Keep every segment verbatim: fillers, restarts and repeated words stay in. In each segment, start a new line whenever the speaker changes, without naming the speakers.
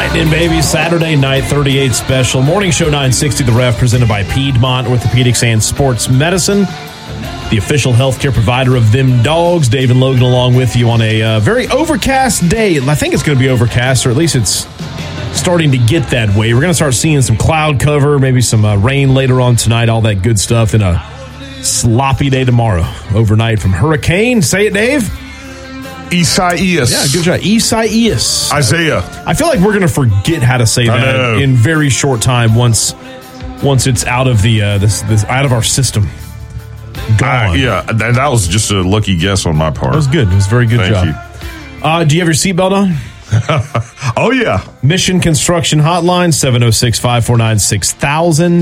Lightning, baby. Saturday night, thirty-eight special. Morning show nine sixty, The Ref, presented by Piedmont Orthopedics and Sports Medicine, the official healthcare provider of them dogs. Dave and Logan along with you on a uh, very overcast day. I think it's going to be overcast, or at least it's starting to get that way. We're going to start seeing some cloud cover, maybe some uh, rain later on tonight, all that good stuff, and a sloppy day tomorrow. Overnight from Hurricane. Say it, Dave.
Isaias.
Yeah, good job. Isaias.
Isaiah.
I feel like we're going to forget how to say that in very short time once once it's out of the uh, this, this out of our system. Gone.
Uh, yeah, that, that was just a lucky guess on my part.
That was good. It was a very good
Thank
job.
you.
Uh, do you have your seatbelt on?
Oh, yeah.
Mission Construction Hotline, seven oh six, five four nine, six thousand.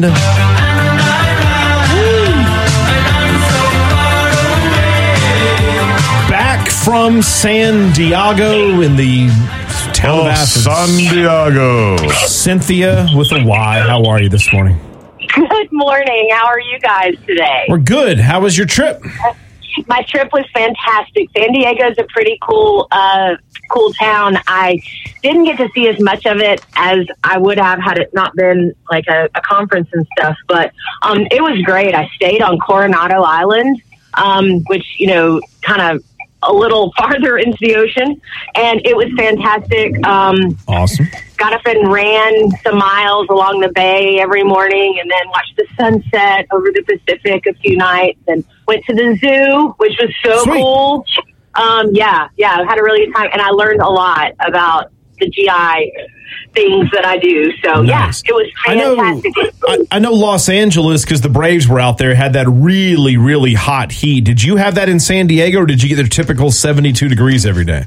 Back from San Diego in the town
oh,
of Athens.
San Diego.
Cynthia with a Y. How are you this morning?
Good morning. How are you guys today?
We're good. How was your trip?
My trip was fantastic. San Diego's a pretty cool, uh, cool town. I didn't get to see as much of it as I would have had it not been like a, a conference and stuff, but um, it was great. I stayed on Coronado Island, um, which, you know, kind of a little farther into the ocean, and it was fantastic. Um,
awesome.
Got up and ran some miles along the bay every morning, and then watched the sunset over the Pacific a few nights, and went to the zoo, which was so
Sweet.
cool. Um, yeah, yeah, I had a really good time, and I learned a lot about the G I things that I do. So,
nice.
yeah, it was fantastic.
I know, I, I know Los Angeles, because the Braves were out there, had that really, really hot heat. Did you have that in San Diego, or did you get their typical seventy-two degrees every day?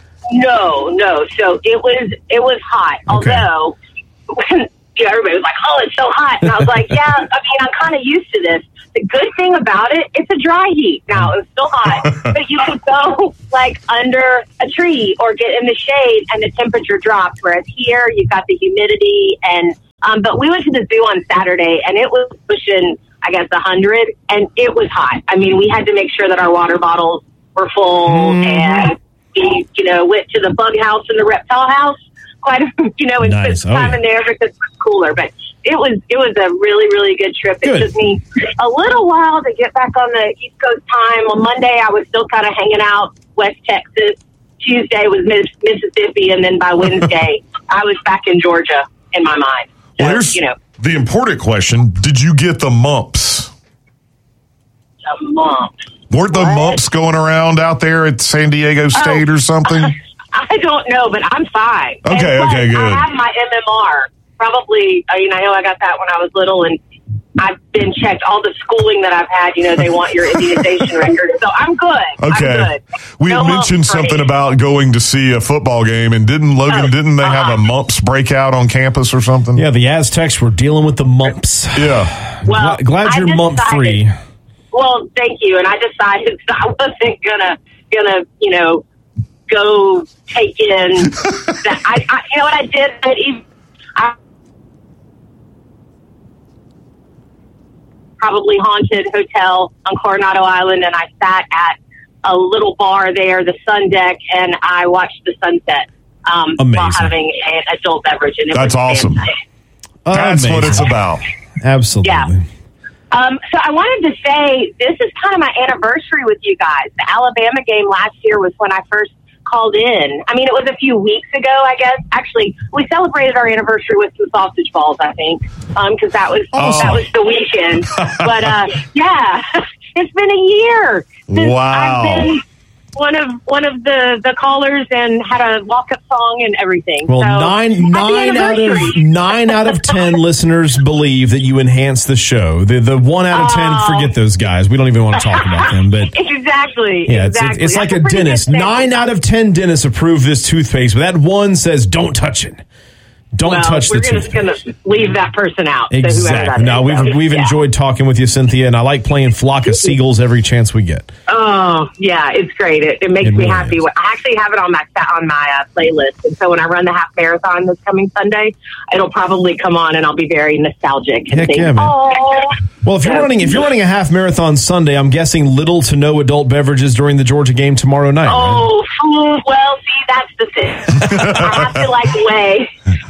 No, no. So it was it was hot. Okay. Although when, you know, everybody was like, "Oh, it's so hot," and I was like, "Yeah, I mean, I'm kind of used to this." The good thing about it, it's a dry heat. Now, it was still hot, but you could go, like, under a tree or get in the shade, and the temperature dropped, whereas here, you've got the humidity. and um, But we went to the zoo on Saturday, and it was pushing, I guess, one hundred, and it was hot. I mean, we had to make sure that our water bottles were full, mm. and we, you know, went to the bug house and the reptile house, quite a, you know, and
nice.
spent time oh, yeah. in there because it was cooler, but It was it was a really, really good trip. It good. took me a little while to get back on the East Coast time. On Monday, I was still kind of hanging out West Texas. Tuesday was Mississippi, and then by Wednesday, I was back in Georgia in my mind. So,
well, here's
you know,
the important question. Did you get the mumps?
The mumps.
Weren't the what? mumps going around out there at San Diego State oh, or something?
I don't know, but I'm fine.
Okay,
and
okay, good.
I have my M M R. Probably, I mean, I know I got that when I was little, and I've been checked. All the schooling that I've had, you know, they want your immunization record. So I'm good.
Okay.
I'm good.
We
no
had mentioned something me. about going to see a football game, and didn't Logan, oh, didn't they uh-huh. have a mumps breakout on campus or something?
Yeah, the Aztecs were dealing with the mumps.
Yeah.
Well,
glad, glad you're mump free.
Well, thank you. And I decided that I wasn't gonna, gonna, you know, go take in that. I, I, you know what I did? I even, I probably haunted hotel on Coronado Island, and I sat at a little bar there, the Sun Deck, and I watched the sunset um, while having an adult beverage. And it
That's
was
awesome.
fantastic.
That's
Amazing.
what it's about.
Absolutely.
Yeah. Um, so I wanted to say, this is kind of my anniversary with you guys. The Alabama game last year was when I first called in. I mean, it was a few weeks ago, I guess. Actually, we celebrated our anniversary with some sausage balls, I think, because um, that was oh. that was the weekend. But uh, yeah, it's been a year since
wow.
I've been one of one of the, the callers and had a walk-up song and everything.
Well,
so,
nine nine out of nine out of ten listeners believe that you enhance the show. The the one out of ten,
oh.
forget those guys. We don't even want to talk about them. But
exactly,
yeah, it's,
exactly.
it's, it's like a dentist. Nine out of ten dentists approve this toothpaste, but that one says don't touch it. Don't
well,
touch the toothpaste.
We're just going to leave that person out.
Exactly.
So
no, we've
so.
we've
yeah.
enjoyed talking with you, Cynthia, and I like playing Flock of Seagulls every chance we get.
Oh yeah, it's great. It, it makes
it
me
really
happy.
is.
I actually have it on my on my uh, playlist, and so when I run the half marathon this coming Sunday, it'll probably come on, and I'll be very nostalgic. And
Heck
think,
yeah, man.
oh.
Well, if you're running if you're running a half marathon Sunday, I'm guessing little to no adult beverages during the Georgia game tomorrow night.
Oh, right? Well, see, that's the thing. I have to like weigh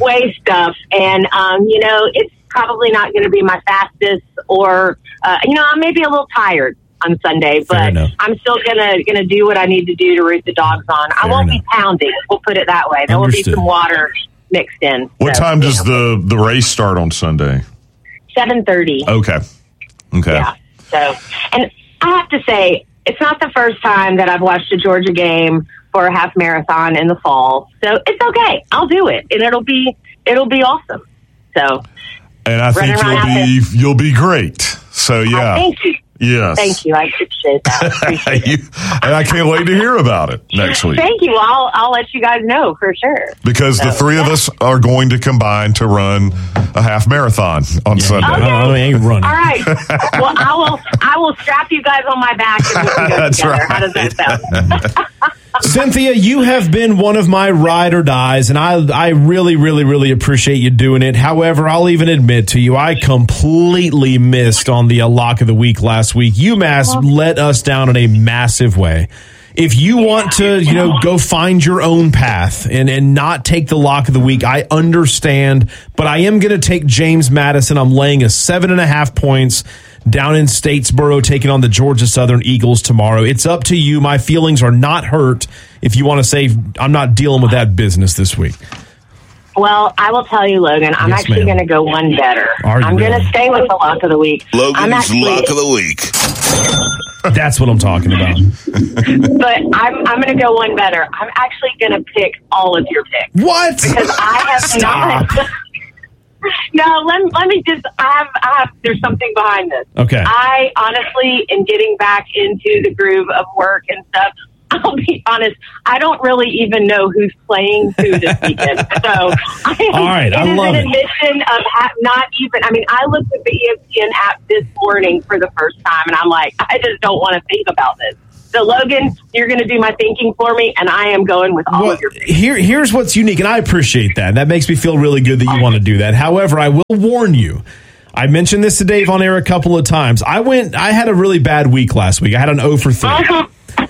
way stuff. And, um, you know, it's probably not going to be my fastest or, uh, you know, I may be a little tired on Sunday, but I'm still gonna gonna do what I need to do to root the dogs on. I
Fair
won't
enough.
be pounding. We'll put it that way. There
Understood.
will be some water mixed in.
What
So,
time
you
does
know,
the, the race start on Sunday?
seven thirty.
Okay. Okay.
Yeah. So, and I have to say, it's not the first time that I've watched a Georgia game for a half marathon in the fall. So it's okay. I'll do it, and it'll be it'll be awesome. So,
And I think
Running around
you'll be you'll be great. So yeah.
uh, thank you.
Yes.
Thank you. I appreciate that. Appreciate
You-
it.
and I can't wait to hear about it next week.
Thank you. I'll I'll let you guys know for sure.
Because the three of us are going to combine to run a half marathon on Sunday.
Okay.
I don't ain't running.
All right. Well, I will. I will strap you guys on my back and we can go
That's
together.
right.
How does that sound?
Cynthia, you have been one of my ride or dies, and I I really, really, really appreciate you doing it. However, I'll even admit to you, I completely missed on the uh, lock of the week last week. UMass let us down in a massive way. If you want to, you know, go find your own path and, and not take the lock of the week, I understand, but I am going to take James Madison. I'm laying a seven and a half points down in Statesboro, taking on the Georgia Southern Eagles tomorrow. It's up to you. My feelings are not hurt if you want to say I'm not dealing with that business this week.
Well, I will tell you, Logan. I'm
Yes,
actually
ma'am.
going to go one better.
Are you
I'm going
really?
to stay with the lock of the week. I'm
Logan's
actually,
lock of the week.
That's what I'm talking about.
but I'm I'm going to go one better. I'm actually going to pick all of your picks
What?
because I have
Stop.
not. No, let, let me just, I have, I have, there's something behind this.
Okay.
I honestly, in getting back into the groove of work and stuff, I'll be honest, I don't really even know who's playing who this weekend. So, I,
All right,
it
I
is
love
an
it.
admission of ha- not even, I mean, I looked at the E S P N app this morning for the first time, and I'm like, I just don't want to think about this. So, Logan, you're going to do my thinking for me, and I am going with all
Well,
of your picks.
here, here's what's unique, and I appreciate that. That makes me feel really good that you want to do that. However, I will warn you. I mentioned this to Dave on air a couple of times. I went. I had a really bad week last week. I had an zero for three.
Uh-huh.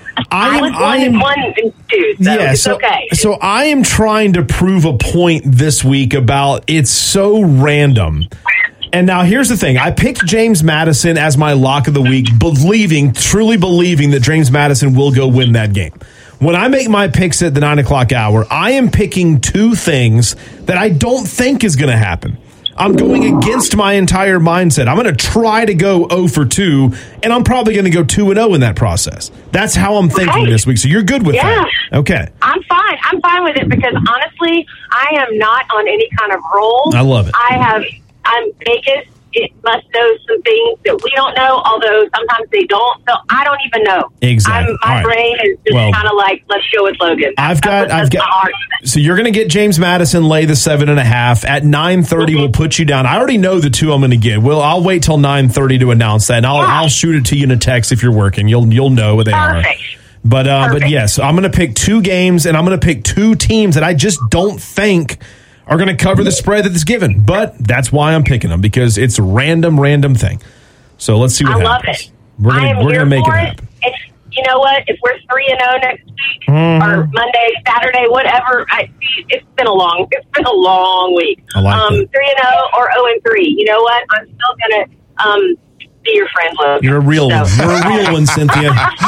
I,
I am.
was
I
one
am.
and one and two, so
Yeah,
it's
so,
okay.
so I am trying to prove a point this week about it's so random. And now here's the thing. I picked James Madison as my lock of the week, believing, truly believing that James Madison will go win that game. When I make my picks at the nine o'clock hour, I am picking two things that I don't think is going to happen. I'm going against my entire mindset. I'm going to try to go zero for two, and I'm probably going to go two and zero in that process. That's how I'm thinking
Okay.
this week. So you're good with
Yeah.
that. Okay.
I'm fine. I'm fine with it because honestly, I am not on any kind of roll.
I love it.
I have. I'm Vegas. It must know some things that we don't know, although sometimes they don't. So I don't even know.
Exactly.
I'm, my
All right.
brain is just
Well,
kind of like, let's go with Logan.
I've got,
That's-
I've
that's my
got.
argument.
So you're going to get James Madison lay the seven and a half at nine thirty. We'll put you down. I already know the two I'm going to get. Well, I'll wait till nine thirty to announce that, and I'll,
Yeah.
I'll shoot it to you in a text if you're working. You'll, you'll know what they
Perfect.
are. But, uh, but
Perfect.
yes, I'm going to pick two games, and I'm going to pick two teams that I just don't think are going to cover the spread that is given. But that's why I'm picking them, because it's a random, random thing. So let's see what
I love
happens.
it.
We're
I
gonna
am
we're
here
gonna make it
for
happen.
If, you know what? If we're three and zero next week
Mm-hmm.
or Monday, Saturday, whatever, I it's been a long, it's been a long week.
I like
um,
that.
Three and zero or zero and three. You know what? I'm still gonna um be your friend, Logan.
You're a real
So-
one. You're a real one, Cynthia.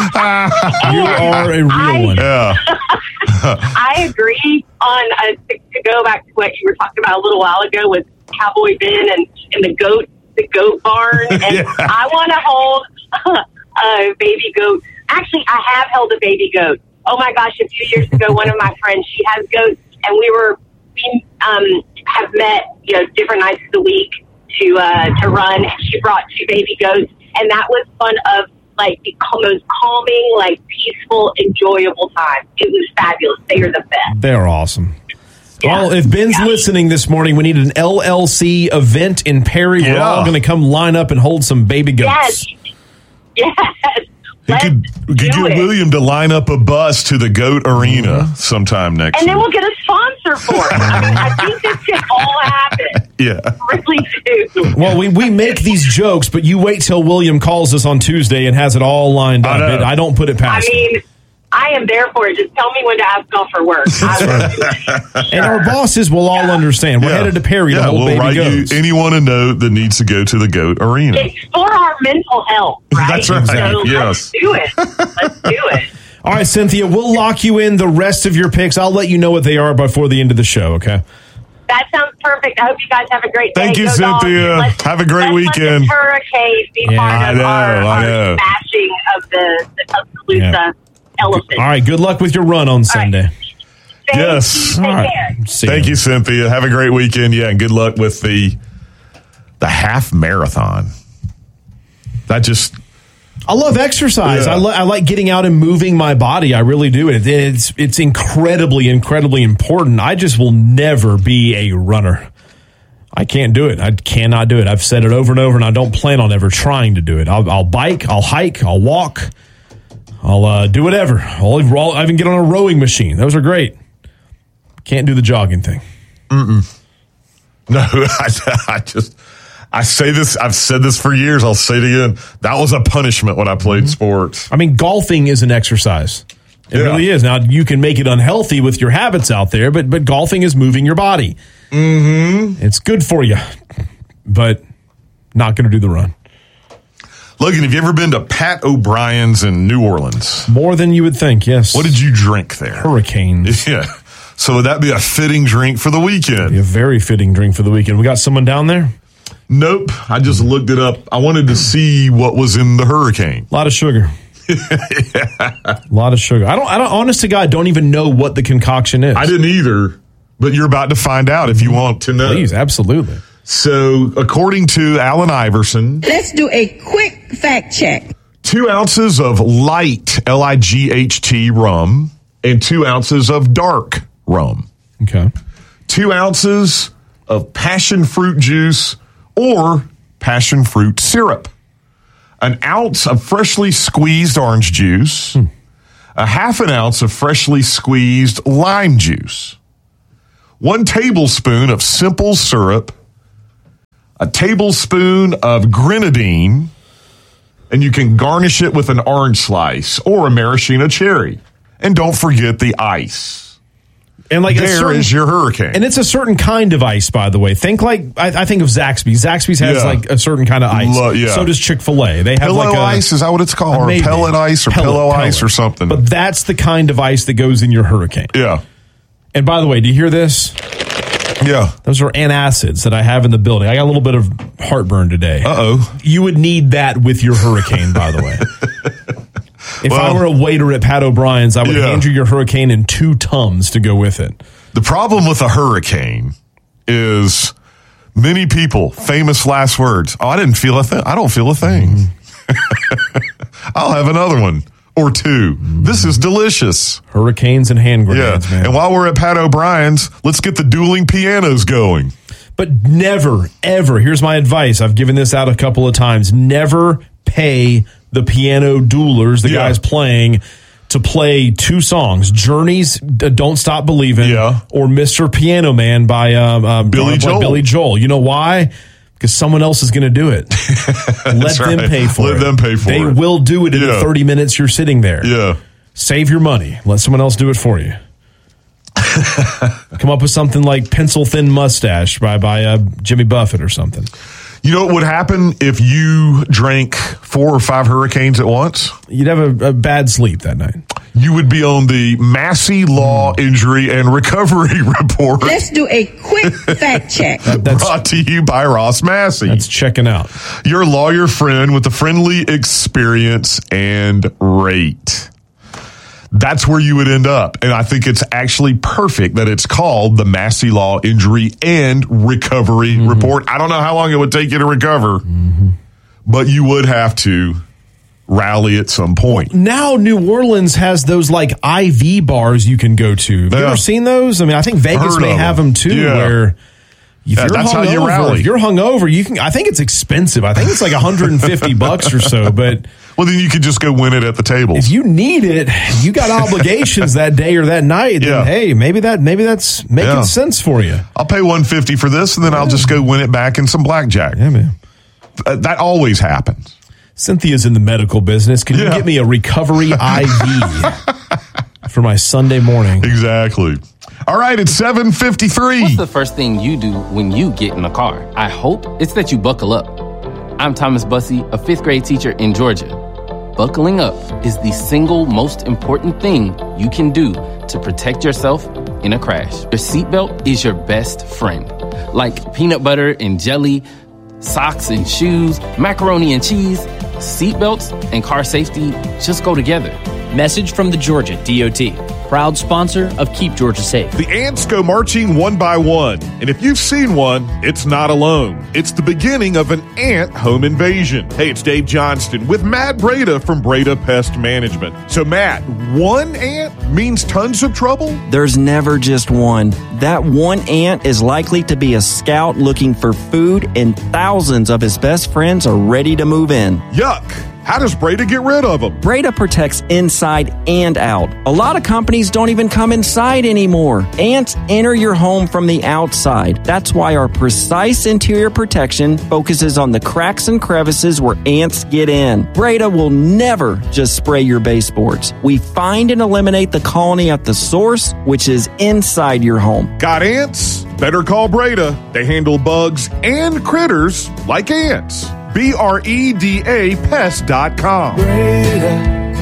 You are a real
I-
one.
Yeah.
I agree on uh, to, to go back to what you were talking about a little while ago with Cowboy Ben and, and the goat, the goat barn, and
Yeah.
I want to hold a baby goat. Actually, I have held a baby goat. Oh my gosh! A few years ago, one of my friends, she has goats, and we were we um, have met, you know, different nights of the week to uh, to run. And she brought two baby goats, and that was fun of like the most calming, like peaceful, enjoyable time. It was fabulous. They are the best.
They're awesome.
Yeah.
Well, if Ben's
Yeah.
listening this morning, we need an L L C event in Perry. We're
Yeah.
all going to come line up and hold some baby
Yes.
goats.
Yes.
You
Let's
could, we could
do
get
it.
William to line up a bus to the Goat Arena sometime next
And then
week.
we'll get a sponsor for it. I mean, I think this can all happen.
Yeah.
Really do.
Well, we, we make these jokes, but you wait till William calls us on Tuesday and has it all lined
I
up.
know.
It- I don't put it
I
past him.
mean, I am there for it. Just tell me when to ask off for work. I will do it.
And our bosses will all understand. We're
Yeah.
headed to Perry
Yeah,
to hold
we'll
baby
write
goats.
you anyone a note that needs to go to the goat arena.
It's for our mental health, right?
That's right.
So
Yes.
let's do it. Let's do it.
All right, Cynthia, we'll lock you in the rest of your picks. I'll let you know what they are before the end of the show, okay?
That sounds perfect. I hope you guys have a great day.
Thank you,
Go Dogs.
Cynthia.
Let's-
Have a great
let's
weekend.
Let the Hurricanes be
Yeah,
part
I
of
know,
our,
I
our
know.
smashing of the, the Tuscaloosa
Yeah.
elephant.
All right, good luck with your run on Sunday.
Thank
Yes.
you. Take
All right.
care.
See
Thank
ya.
you, Cynthia. Have a great weekend. Yeah, and good luck with the the half marathon. That just
I love exercise.
Yeah.
I, li- I like getting out and moving my body. I really do. It, it's it's incredibly, incredibly important. I just will never be a runner. I can't do it. I cannot do it. I've said it over and over, and I don't plan on ever trying to do it. I'll, I'll bike, I'll hike, I'll walk, I'll uh, do whatever. I'll, even- I'll even get on a rowing machine. Those are great. Can't do the jogging thing.
Mm-mm. No, I, I just I say this. I've said this for years. I'll say it again. That was a punishment when I played
Mm-hmm.
sports.
I mean, golfing is an exercise. It
Yeah.
really is. Now, you can make it unhealthy with your habits out there, but but golfing is moving your body.
Mm-hmm.
It's good for you, but not going to do the run.
Logan, have you ever been to Pat O'Brien's in New Orleans?
More than you would think, yes.
What did you drink there?
Hurricanes.
Yeah. So would that be a fitting drink for the weekend?
Be a very fitting drink for the weekend. We got someone down there?
Nope. I just looked it up. I wanted to see what was in the hurricane.
A lot of sugar. A lot of sugar. I don't, I don't, honest to God, don't even know what the concoction is.
I didn't either, but you're about to find out if you want to know.
Please, absolutely.
So, according to Allen Iverson,
Let's do a quick fact check.
two ounces of light, L I G H T rum, and two ounces of dark rum.
Okay.
Two ounces of passion fruit juice or passion fruit syrup. An ounce of freshly squeezed orange juice.
Hmm.
A half an ounce of freshly squeezed lime juice. One tablespoon of simple syrup. A tablespoon of grenadine. And you can garnish it with an orange slice or a maraschino cherry. And don't forget the ice.
And like a
There
certain-
is your hurricane.
And it's a certain kind of ice, by the way. Think like, I, I think of Zaxby's. Zaxby's has
Yeah.
like a certain kind of ice.
Lo- yeah.
So does Chick-fil-A. They have
Pillow
like a,
ice, is that what it's called? Or
maybe.
pellet ice or
Pellet,
pillow
pellet.
ice or something.
But that's the kind of ice that goes in your hurricane.
yeah.
And by the way, do you hear this?
Yeah.
Those are antacids that I have in the building. I got a little bit of heartburn today.
Uh-oh.
You would need that with your hurricane, by the way. If I
Well-
were a waiter at Pat O'Brien's, I would
Yeah.
hand you your hurricane in two Tums to go with it.
The problem with a hurricane is many people, famous last words. Oh, I didn't feel a thing. I don't feel a thing. I'll have another one or two. This is delicious.
Hurricanes and hand
Yeah.
grenades, man.
And while we're at Pat O'Brien's, let's get the dueling pianos going.
But never, ever, here's my advice. I've given this out a couple of times. Never pay the piano duelers, the
Yeah.
guys playing, to play two songs, Journey's uh, Don't Stop Believing
Yeah.
or Mister Piano Man by um, um,
Billy
by
Joel.
Billy Joel. You know why? Because someone else is going to do it. Let
That's
them
right.
pay for
Let
it.
them pay for
they
it.
will do it in the
Yeah.
thirty minutes you're sitting there.
Yeah.
Save your money. Let someone else do it for you. Come up with something like Pencil Thin Mustache by, by uh, Jimmy Buffett or something.
You know what would happen if you drank four or five hurricanes at once?
You'd have a, a bad sleep that night.
You would be on the Massey Law Injury and Recovery Report.
Let's do a quick fact check.
That's
Brought to you by Ross Massey,
that's checking out.
your lawyer friend with a friendly experience and rate. That's where you would end up. And I think it's actually perfect that it's called the Massey Law Injury and Recovery
Mm-hmm.
Report. I don't know how long it would take you to recover,
Mm-hmm.
but you would have to rally at some point.
Now New Orleans has those like I V bars you can go to. Have you
Yeah.
ever seen those? I mean, I think Vegas
Heard
may
of
have
them.
them too.
Yeah.
Where if
Yeah,
you're
that's how you
hungover-
rally.
If you're hungover, you can. I think it's expensive. I think it's like one hundred fifty bucks or so. But
Well, then you could just go win it at the tables.
if you need it, you got obligations that day or that night.
Yeah.
Then, hey, maybe that maybe that's making
Yeah.
sense for you.
I'll pay one hundred fifty dollars for this, and then I'll just go win it back in some blackjack.
Yeah, man.
Uh, that always happens.
Cynthia's in the medical business. Can you
Yeah.
get me a recovery I V? for my Sunday morning.
Exactly. All right, it's seven fifty-three.
What's the first thing you do when you get in a car? I hope it's that you buckle up. I'm Thomas Bussey, a fifth grade teacher in Georgia. Buckling up is the single most important thing you can do to protect yourself in a crash. Your seatbelt is your best friend. Like peanut butter and jelly, socks and shoes, macaroni and cheese, seatbelts and car safety just go together.
Message from the Georgia D O T, proud sponsor of Keep Georgia Safe.
The ants go marching one by one, and if you've seen one, it's not alone. It's the beginning of an ant home invasion. Hey, it's Dave Johnston with Matt Breda from Breda Pest Management. So, Matt, one ant means tons of trouble?
There's never just one. That one ant is likely to be a scout looking for food, and thousands of his best friends are ready to move in.
Yuck! How does Breda get rid of them?
Breda protects inside and out. A lot of companies don't even come inside anymore. Ants enter your home from the outside. That's why our precise interior protection focuses on the cracks and crevices where ants get in. Breda will never just spray your baseboards. We find and eliminate the colony at the source, which is inside your home.
Got ants? Better call Breda. They handle bugs and critters like ants. B R E D A pest dot com.
Breda,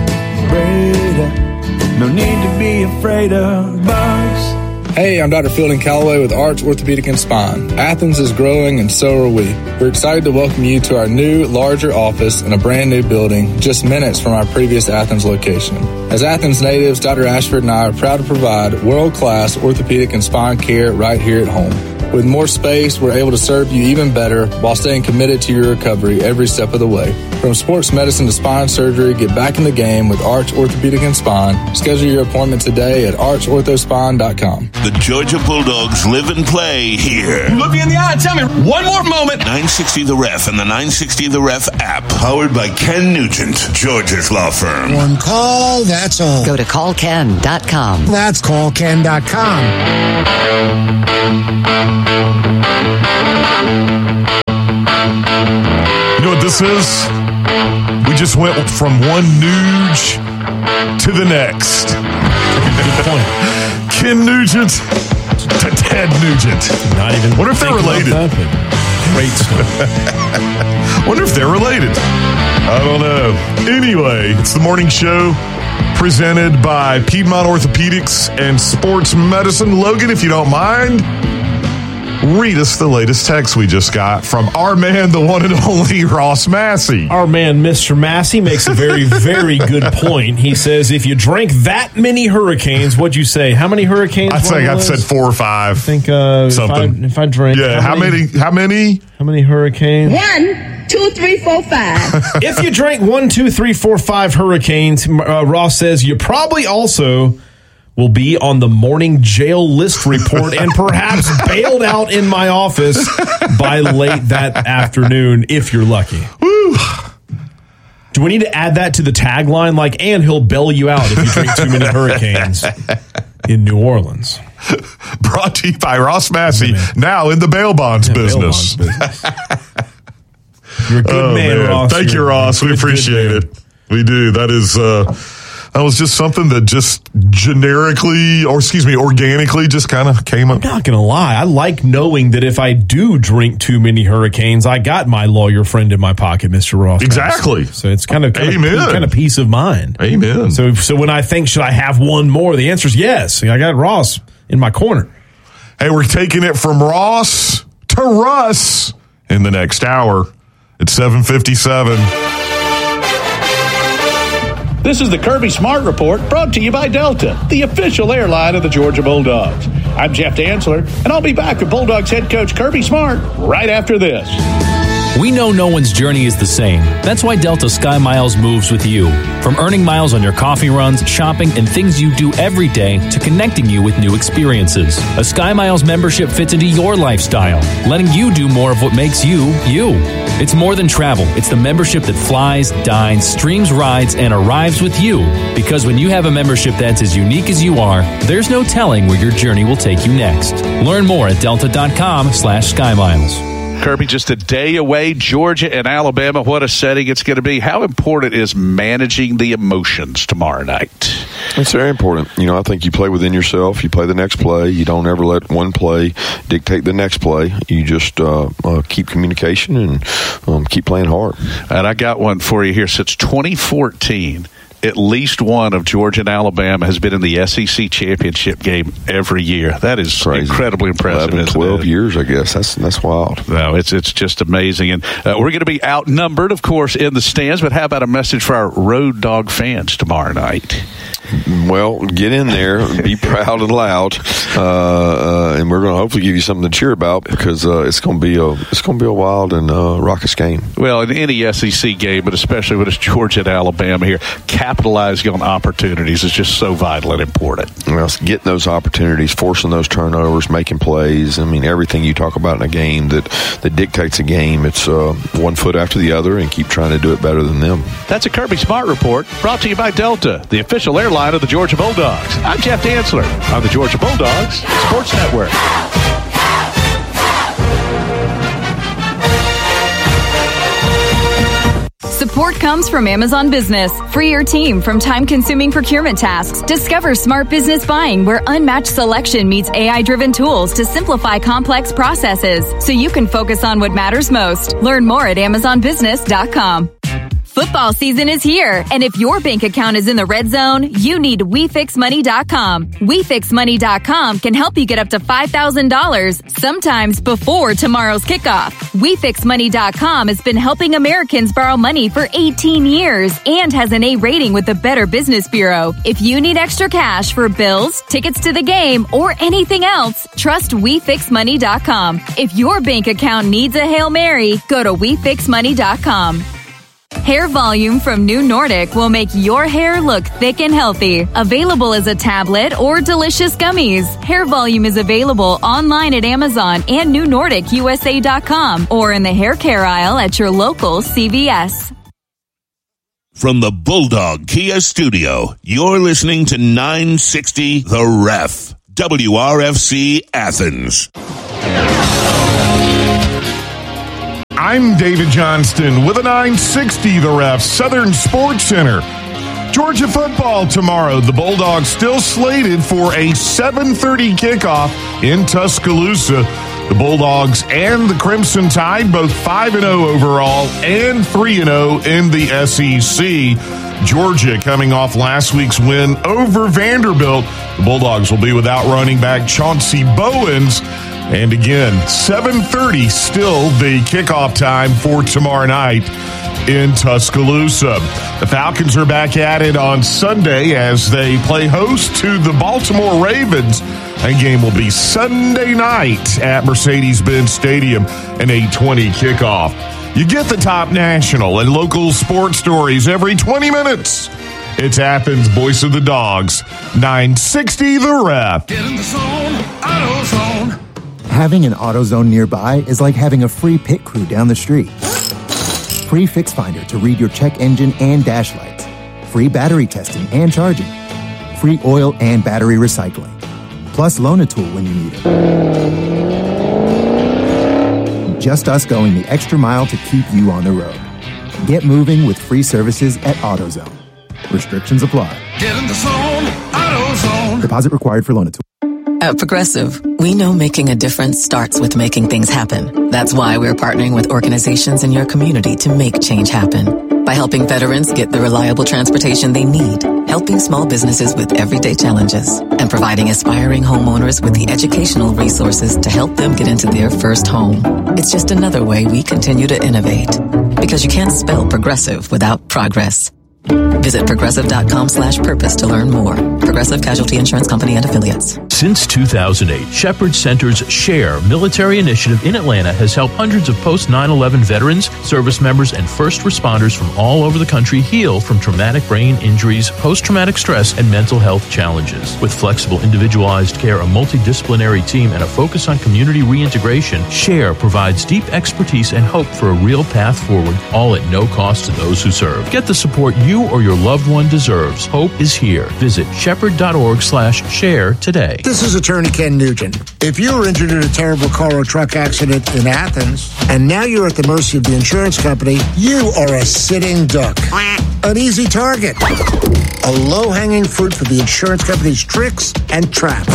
Breda, no need to be afraid of bugs.
Hey, I'm Doctor Fielding Calloway with Arch Orthopedic and Spine. Athens is growing and so are we. We're excited to welcome you to our new, larger office in a brand new building just minutes from our previous Athens location. As Athens natives, Doctor Ashford and I are proud to provide world-class orthopedic and spine care right here at home. With more space, we're able to serve you even better while staying committed to your recovery every step of the way. From sports medicine to spine surgery, get back in the game with Arch Orthopedic and Spine. Schedule your appointment today at arch ortho spine dot com.
The Georgia Bulldogs live and play here.
Look me in the eye and tell me one more moment.
nine sixty The Ref and the nine sixty The Ref app. Powered by Ken Nugent, Georgia's law firm.
One call, that's all.
Go to call ken dot com.
That's call ken dot com.
You know what this is? We just went from one Nuge to the next.
Good point.
Ken Nugent to Ted Nugent.
Not even.
Wonder if they're related.
That, great stuff.
Wonder if they're related. I don't know. Anyway, it's the morning show presented by Piedmont Orthopedics and Sports Medicine. Logan, if you don't mind, read us the latest text we just got from our man, the one and only Ross Massey.
Our man, Mister Massey, makes a very, very good point. He says, if you drank that many hurricanes, what'd you say? How many hurricanes?
I'd say I said four or five.
I think uh,
something.
If I, if I drank,
yeah. How, how many, many? How many?
How many hurricanes?
One, two, three, four, five.
If you drank one, two, three, four, five hurricanes, uh, Ross says you probably also will be on the morning jail list report and perhaps bailed out in my office by late that afternoon, if you're lucky.
Woo.
Do we need to add that to the tagline? Like, and he'll bail you out if you drink too many hurricanes in New Orleans.
Brought to you by Ross Massey, yeah, now in the bail bonds yeah, business.
Bail bonds business. You're a good
oh,
man,
man,
Ross.
Thank
You're
you, Ross.
Good,
we appreciate it. We do. That is... Uh, That was just something that just generically, or excuse me, organically just kind of came up.
I'm not going to lie. I like knowing that if I do drink too many hurricanes, I got my lawyer friend in my pocket, Mister Ross.
Exactly.
So it's kind of, kind
Amen.
of kind of peace of mind.
Amen.
So, so when I think, should I have one more? The answer is yes. I got Ross in my corner.
Hey, we're taking it from Ross to Russ in the next hour at seven fifty-seven.
This is the Kirby Smart Report, brought to you by Delta, the official airline of the Georgia Bulldogs. I'm Jeff Dantzler, and I'll be back with Bulldogs head coach Kirby Smart right after this.
We know no one's journey is the same. That's why Delta Sky Miles moves with you. From earning miles on your coffee runs, shopping, and things you do every day to connecting you with new experiences. A Sky Miles membership fits into your lifestyle, letting you do more of what makes you, you. It's more than travel. It's the membership that flies, dines, streams rides, and arrives with you. Because when you have a membership that's as unique as you are, there's no telling where your journey will take you next. Learn more at delta dot com slash sky miles.
Kirby, just a day away, Georgia and Alabama. What a setting it's going to be. How important is managing the emotions tomorrow night?
It's very important. You know, I think you play within yourself. You play the next play. You don't ever let one play dictate the next play. You just uh, uh, keep communication and um, keep playing hard.
And I got one for you here. Since twenty fourteen, at least one of Georgia and Alabama has been in the S E C championship game every year. That is crazy. Incredibly impressive.
eleven, twelve years, I guess. That's that's wild.
No, it's it's just amazing. And uh, we're going to be outnumbered, of course, in the stands. But how about a message for our Road Dog fans tomorrow night?
Well, get in there, be proud and loud, uh, uh, and we're going to hopefully give you something to cheer about because uh, it's going to be a it's going to be a wild and uh, raucous game.
Well, in any S E C game, but especially when it's Georgia and Alabama here, capitalizing on opportunities is just so vital and important.
Well, it's getting those opportunities, forcing those turnovers, making plays. I mean, everything you talk about in a game that, that dictates a game, it's uh, one foot after the other and keep trying to do it better than them.
That's a Kirby Smart Report brought to you by Delta, the official airline of the Georgia Bulldogs. I'm Jeff Dantzler on the Georgia Bulldogs Sports Network.
Support comes from Amazon Business. Free your team from time-consuming procurement tasks. Discover smart business buying where unmatched selection meets A I-driven tools to simplify complex processes so you can focus on what matters most. Learn more at amazon business dot com. Football season is here, and if your bank account is in the red zone, you need we fix money dot com. we fix money dot com can help you get up to five thousand dollars, sometimes before tomorrow's kickoff. we fix money dot com has been helping Americans borrow money for eighteen years and has an A rating with the Better Business Bureau. If you need extra cash for bills, tickets to the game, or anything else, trust we fix money dot com. If your bank account needs a Hail Mary, go to we fix money dot com. Hair Volume from New Nordic will make your hair look thick and healthy. Available as a tablet or delicious gummies. Hair Volume is available online at Amazon and new nordic u s a dot com or in the hair care aisle at your local C V S.
From the Bulldog Kia Studio, you're listening to nine sixty The Ref, W R F C Athens.
I'm David Johnston with a nine sixty The Ref Southern Sports Center. Georgia football tomorrow. The Bulldogs still slated for a seven thirty kickoff in Tuscaloosa. The Bulldogs and the Crimson Tide both five and oh overall and three and oh in the S E C. Georgia coming off last week's win over Vanderbilt. The Bulldogs will be without running back Chauncey Bowens. And again, seven thirty still the kickoff time for tomorrow night in Tuscaloosa. The Falcons are back at it on Sunday as they play host to the Baltimore Ravens. That game will be Sunday night at Mercedes-Benz Stadium, an eight twenty kickoff. You get the top national and local sports stories every twenty minutes. It's Athens' voice of the Dogs, nine sixty The Ref.
Get in the zone, AutoZone.
Having an AutoZone nearby is like having a free pit crew down the street. Free Fix Finder to read your check engine and dash lights. Free battery testing and charging. Free oil and battery recycling. Plus Loan-A-Tool when you need it. Just us going the extra mile to keep you on the road. Get moving with free services at AutoZone. Restrictions apply.
Get in the zone, AutoZone.
Deposit required for Loan-A-Tool.
At Progressive, we know making a difference starts with making things happen. That's why we're partnering with organizations in your community to make change happen. By helping veterans get the reliable transportation they need, helping small businesses with everyday challenges, and providing aspiring homeowners with the educational resources to help them get into their first home. It's just another way we continue to innovate. Because you can't spell progressive without progress. Visit progressive.com slash purpose to learn more. Progressive Casualty Insurance Company and Affiliates.
Since two thousand eight, Shepherd Center's SHARE military initiative in Atlanta has helped hundreds of post nine eleven veterans, service members, and first responders from all over the country heal from traumatic brain injuries, post-traumatic stress, and mental health challenges. With flexible, individualized care, a multidisciplinary team, and a focus on community reintegration, SHARE provides deep expertise and hope for a real path forward, all at no cost to those who serve. Get the support you you or your loved one deserves. Hope is here. Visit shepherd.org slash share today.
This is Attorney Ken Nugent. If you were injured in a terrible car or truck accident in Athens, and now you're at the mercy of the insurance company, you are a sitting duck. An easy target. A low-hanging fruit for the insurance company's tricks and traps.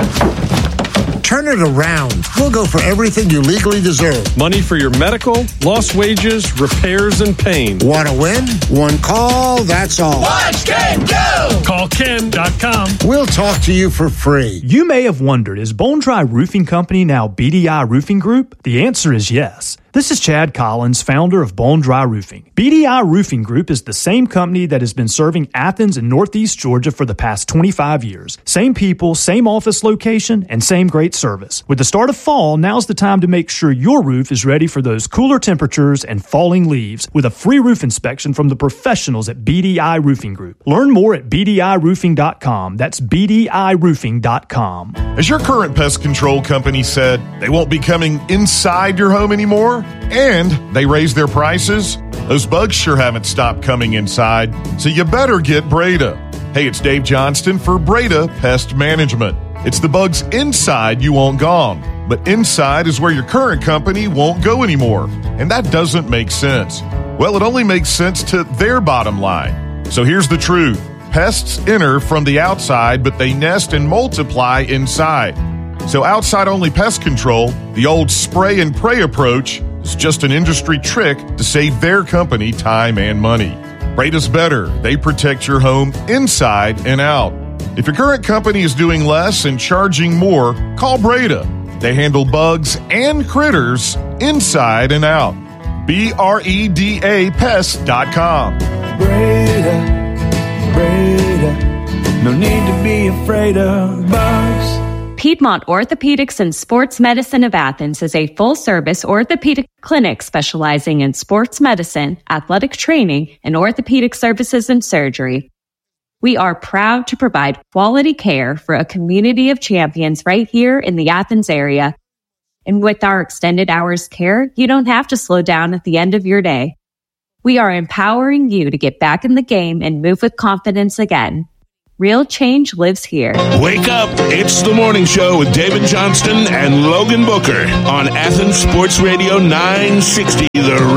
Turn it around. We'll go for everything you legally deserve.
Money for your medical, lost wages, repairs, and pain.
Want to win? One call, that's all.
Watch Ken go! Call Ken dot com.
We'll talk to you for free.
You may have wondered, is Bone Dry Roofing Company now B D I Roofing Group? The answer is yes. This is Chad Collins, founder of Bone Dry Roofing. B D I Roofing Group is the same company that has been serving Athens and Northeast Georgia for the past twenty-five years. Same people, same office location, and same great service. With the start of fall, now's the time to make sure your roof is ready for those cooler temperatures and falling leaves with a free roof inspection from the professionals at B D I Roofing Group. Learn more at B D I roofing dot com. That's B D I roofing dot com.
As your current pest control company said, they won't be coming inside your home anymore, and they raised their prices, those bugs sure haven't stopped coming inside, so you better get Breda. Hey, it's Dave Johnston for Breda Pest Management. It's the bugs inside you want gone, but inside is where your current company won't go anymore, and that doesn't make sense. Well, it only makes sense to their bottom line. So here's the truth. Pests enter from the outside, but they nest and multiply inside. So outside-only pest control, the old spray and pray approach, is just an industry trick to save their company time and money. Breda's better. They protect your home inside and out. If your current company is doing less and charging more, call Breda. They handle bugs and critters inside and out. B R E D A pest dot com.
Breda, Breda, no need to be afraid of bugs.
Piedmont Orthopedics and Sports Medicine of Athens is a full-service orthopedic clinic specializing in sports medicine, athletic training, and orthopedic services and surgery. We are proud to provide quality care for a community of champions right here in the Athens area. And with our extended hours care, you don't have to slow down at the end of your day. We are empowering you to get back in the game and move with confidence again. Real change lives here.
Wake up. It's the morning show with David Johnston and Logan Booker on Athens Sports Radio nine sixty The